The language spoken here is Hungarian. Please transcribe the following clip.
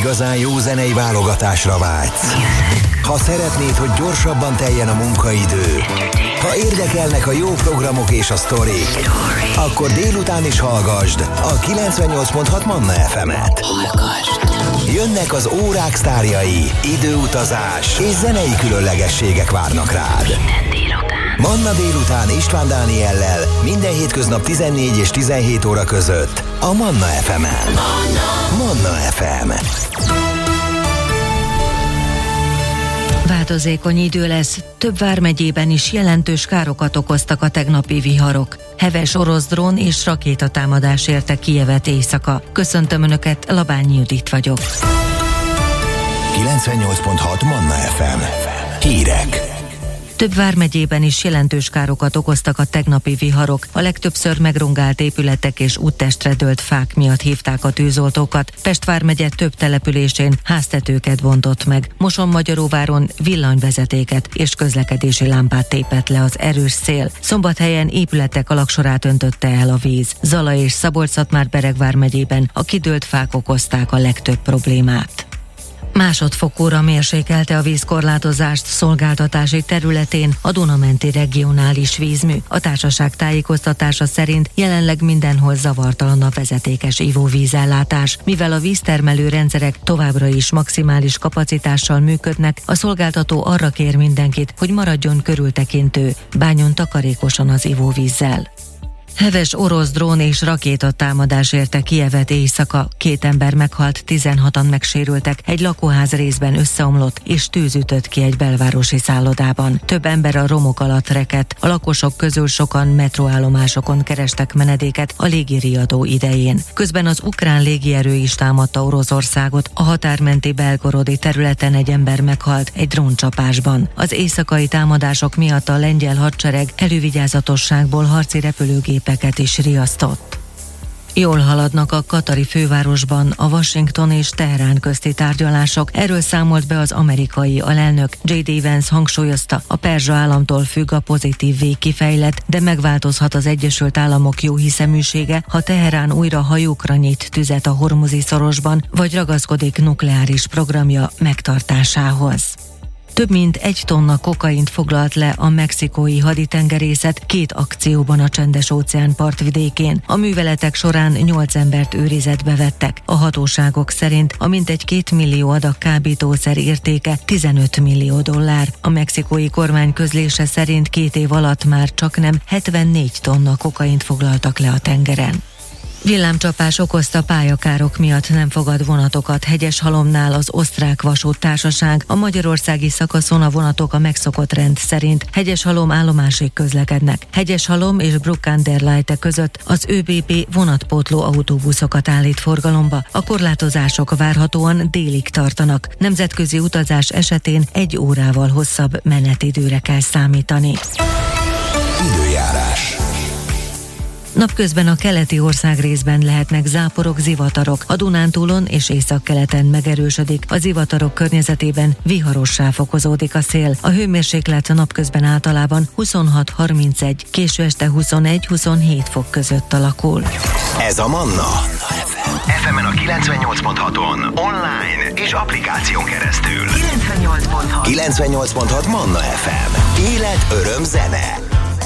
igazán jó zenei válogatásra vágysz, ha szeretnéd, hogy gyorsabban teljen a munkaidő, ha érdekelnek a jó programok és a sztorik, akkor délután is hallgasd a 98.6 Manna FM-et. Jönnek az órák sztárjai, időutazás és zenei különlegességek várnak rád. Manna délután István Dániellel minden hétköznap 14 és 17 óra között a Manna FM-en. Manna FM. Változékony idő lesz, több vármegyében is jelentős károkat okoztak a tegnapi viharok. Heves orosz drón és rakétatámadás érte Kijevet éjszaka. Köszöntöm Önöket, Labányi Judit vagyok. 98.6 Manna FM. Hírek. Több vármegyében is jelentős károkat okoztak a tegnapi viharok. A legtöbbször megrongált épületek és úttestre dőlt fák miatt hívták a tűzoltókat. Pest vármegye több településén háztetőket bontott meg. Mosonmagyaróváron villanyvezetéket és közlekedési lámpát tépett le az erős szél. Szombathelyen épületek alagsorát öntötte el a víz. Zala és Szabolcs-Szatmár-Bereg vármegyében a kidőlt fák okozták a legtöbb problémát. Másodfokúra mérsékelte a vízkorlátozást szolgáltatási területén a Duna-menti regionális vízmű. A társaság tájékoztatása szerint jelenleg mindenhol zavartalan a vezetékes ivóvízellátás. Mivel a víztermelő rendszerek továbbra is maximális kapacitással működnek, a szolgáltató arra kér mindenkit, hogy maradjon körültekintő, bánjon takarékosan az ivóvízzel. Heves orosz drón és rakétatámadás érte Kijevet éjszaka. 2 ember meghalt, 16-an megsérültek, egy lakóház részben összeomlott és tűz ütött ki egy belvárosi szállodában. Több ember a romok alatt rekedt, a lakosok közül sokan metróállomásokon kerestek menedéket a légiriadó idején. Közben az ukrán légierő is támadta Oroszországot, a határmenti Belgorodi területen egy ember meghalt egy dróncsapásban. Az éjszakai támadások miatt a lengyel hadsereg elővigyázatosságból harci repülőgépeket is riasztott. Jól haladnak a katari fővárosban a Washington és Teherán közti tárgyalások. Erről számolt be az amerikai alelnök. J.D. Vance hangsúlyozta, a perzsa államtól függ a pozitív végkifejlet, de megváltozhat az Egyesült Államok jóhiszeműsége, ha Teherán újra hajókra nyit tüzet a Hormuzi szorosban, vagy ragaszkodik nukleáris programja megtartásához. Több mint 1 tonna kokaint foglalt le a mexikói haditengerészet 2 akcióban a Csendes-óceán partvidékén. A műveletek során 8 embert őrizetbe vettek. A hatóságok szerint a mintegy 2 millió adag kábítószer értéke $15 millió. A mexikói kormány közlése szerint 2 év alatt már csaknem 74 tonna kokaint foglaltak le a tengeren. Villámcsapás okozta pályakárok miatt nem fogad vonatokat Hegyeshalomnál az Osztrák Vasúttársaság. A magyarországi szakaszon a vonatok a megszokott rend szerint Hegyeshalom állomásig közlekednek. Hegyeshalom és Bruck-an-der-Leithe között az ÖBB vonatpótló autóbuszokat állít forgalomba. A korlátozások várhatóan délig tartanak. Nemzetközi utazás esetén 1 órával hosszabb menetidőre kell számítani. Időjárás. Napközben a keleti országrészben lehetnek záporok, zivatarok. A Dunántúlon és északkeleten megerősödik. A zivatarok környezetében viharossá fokozódik a szél. A hőmérséklet napközben általában 26-31, késő este 21-27 fok között alakul. Ez a Manna. FM-en a 98.6-on, online és applikáción keresztül. 98.6 Manna FM. Élet, öröm, zene.